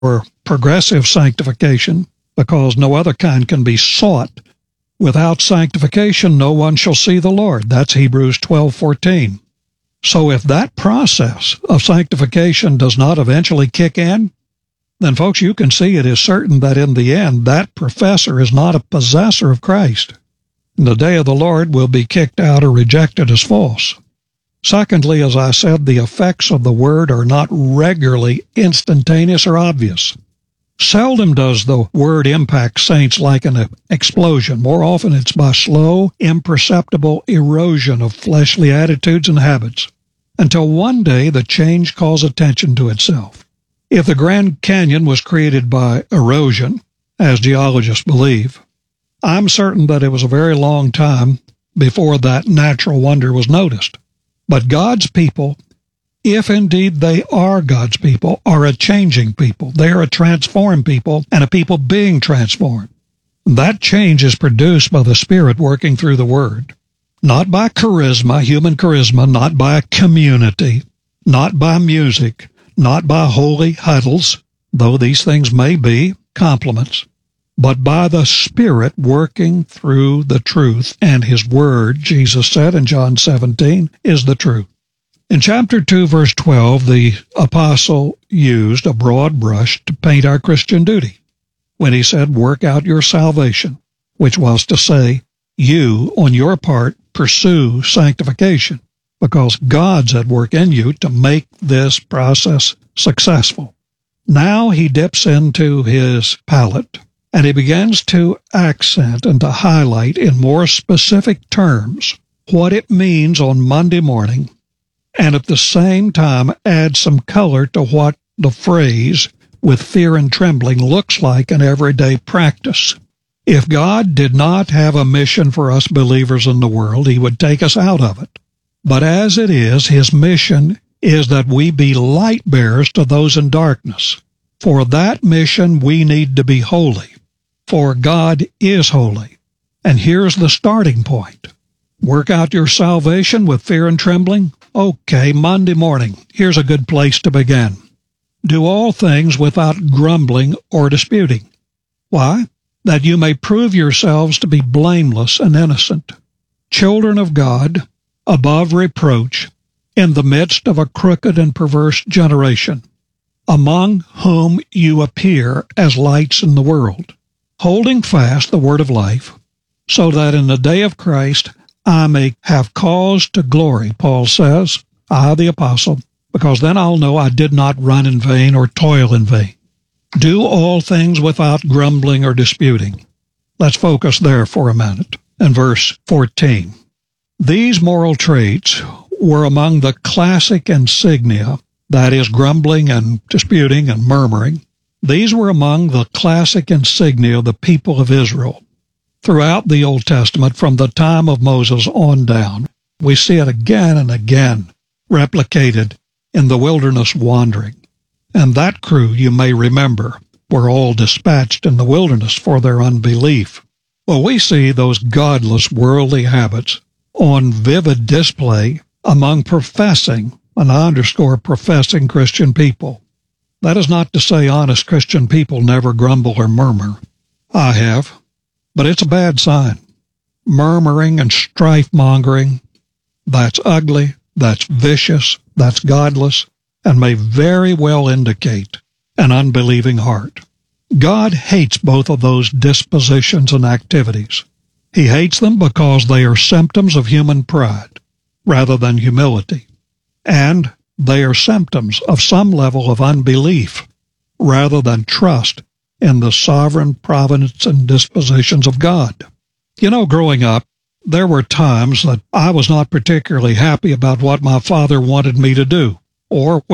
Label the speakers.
Speaker 1: or progressive sanctification, because no other kind can be sought. Without sanctification, no one shall see the Lord. That's Hebrews 12:14. So if that process of sanctification does not eventually kick in, then folks, you can see it is certain that in the end, that professor is not a possessor of Christ. In the day of the Lord will be kicked out or rejected as false. Secondly, as I said, the effects of the word are not regularly instantaneous or obvious. Seldom does the word impact saints like an explosion. More often it's by slow, imperceptible erosion of fleshly attitudes and habits, until one day the change calls attention to itself. If the Grand Canyon was created by erosion, as geologists believe, I'm certain that it was a very long time before that natural wonder was noticed. But God's people, if indeed they are God's people, are a changing people. They are a transformed people and a people being transformed. That change is produced by the Spirit working through the Word, not by charisma, human charisma, not by a community, not by music, not by holy huddles, though these things may be compliments, but by the Spirit working through the truth, and His Word, Jesus said in John 17, is the truth. In chapter 2, verse 12, the apostle used a broad brush to paint our Christian duty when he said, work out your salvation, which was to say, you, on your part, pursue sanctification, because God's at work in you to make this process successful. Now he dips into his palette, and he begins to accent and to highlight in more specific terms what it means on Monday morning, and at the same time add some color to what the phrase with fear and trembling looks like in everyday practice. If God did not have a mission for us believers in the world, He would take us out of it. But as it is, His mission is that we be light bearers to those in darkness. For that mission, we need to be holy, for God is holy. And here's the starting point. Work out your salvation with fear and trembling? Okay, Monday morning, here's a good place to begin. Do all things without grumbling or disputing. Why? That you may prove yourselves to be blameless and innocent, children of God, above reproach, in the midst of a crooked and perverse generation, among whom you appear as lights in the world, holding fast the word of life, so that in the day of Christ I may have cause to glory, Paul says, I the apostle, because then I'll know I did not run in vain or toil in vain. Do all things without grumbling or disputing. Let's focus there for a minute. In verse 14, these moral traits were among the classic insignia, that is, grumbling and disputing and murmuring. These were among the classic insignia of the people of Israel. Throughout the Old Testament, from the time of Moses on down, we see it again and again replicated in the wilderness wandering. And that crew, you may remember, were all dispatched in the wilderness for their unbelief. Well, we see those godless worldly habits on vivid display among professing, and I underscore professing Christian people. That is not to say honest Christian people never grumble or murmur. I have, but it's a bad sign. Murmuring and strife-mongering, that's ugly, that's vicious, that's godless, and may very well indicate an unbelieving heart. God hates both of those dispositions and activities. He hates them because they are symptoms of human pride rather than humility, and they are symptoms of some level of unbelief rather than trust in the sovereign providence and dispositions of God. You know, growing up, there were times that I was not particularly happy about what my father wanted me to do, or